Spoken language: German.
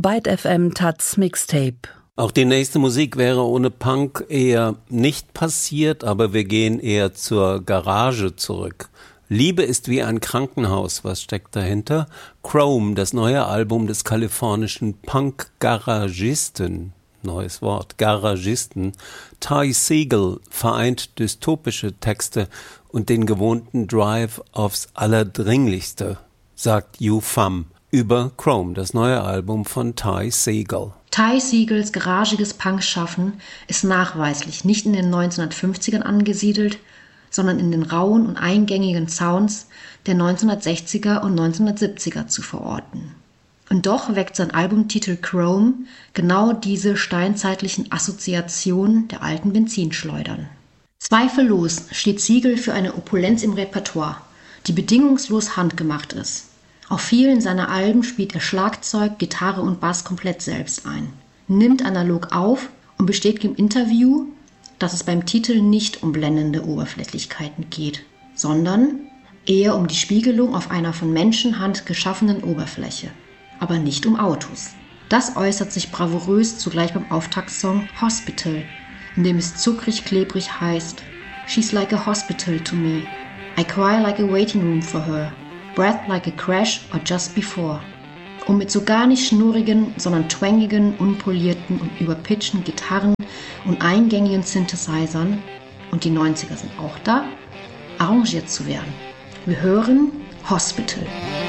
Byte FM Taz Mixtape. Auch die nächste Musik wäre ohne Punk eher nicht passiert, aber wir gehen eher zur Garage zurück. Liebe ist wie ein Krankenhaus. Was steckt dahinter? Chrome, das neue Album des kalifornischen Punk-Garagisten. Neues Wort, Garagisten. Ty Segall vereint dystopische Texte und den gewohnten Drive aufs Allerdringlichste, sagt YouFam über Chrome, das neue Album von Ty Segall. Ty Segalls garagiges Punkschaffen ist nachweislich nicht in den 1950ern angesiedelt, sondern in den rauen und eingängigen Sounds der 1960er und 1970er zu verorten. Und doch weckt sein Albumtitel Chrome genau diese steinzeitlichen Assoziationen der alten Benzinschleudern. Zweifellos steht Segall für eine Opulenz im Repertoire, die bedingungslos handgemacht ist. Auf vielen seiner Alben spielt er Schlagzeug, Gitarre und Bass komplett selbst ein, nimmt analog auf und bestätigt im Interview, dass es beim Titel nicht um blendende Oberflächlichkeiten geht, sondern eher um die Spiegelung auf einer von Menschenhand geschaffenen Oberfläche, aber nicht um Autos. Das äußert sich bravourös zugleich beim Auftaktsong Hospital, in dem es zuckrig-klebrig heißt: She's like a hospital to me. I cry like a waiting room for her. Breath like a crash or just before. Und mit so gar nicht schnurrigen, sondern twangigen, unpolierten und überpitchten Gitarren und eingängigen Synthesizern, und die 90er sind auch da, arrangiert zu werden. Wir hören Hospital.